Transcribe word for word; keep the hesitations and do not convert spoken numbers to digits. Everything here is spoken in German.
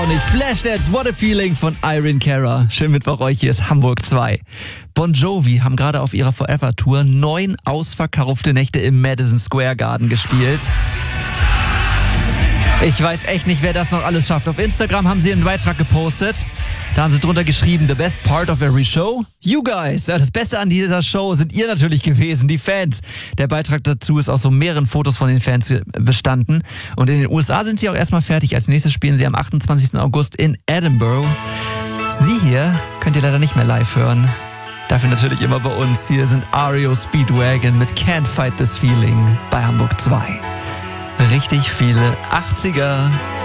nicht. Flashdance, What a Feeling von Irene Cara. Schönen Mittwoch euch, hier ist Hamburg zwei. Bon Jovi haben gerade auf ihrer Forever-Tour neun ausverkaufte Nächte im Madison Square Garden gespielt. Ich weiß echt nicht, wer das noch alles schafft. Auf Instagram haben sie einen Beitrag gepostet. Da haben sie drunter geschrieben, the best part of every show, you guys. Ja, das Beste an dieser Show sind ihr natürlich gewesen, die Fans. Der Beitrag dazu ist aus so mehreren Fotos von den Fans bestanden. Und in den U S A sind sie auch erstmal fertig. Als nächstes spielen sie am achtundzwanzigsten August in Edinburgh. Sie hier könnt ihr leider nicht mehr live hören. Dafür natürlich immer bei uns. Hier sind R E O Speedwagon mit Can't Fight This Feeling bei Hamburg zwei. Richtig viele achtziger.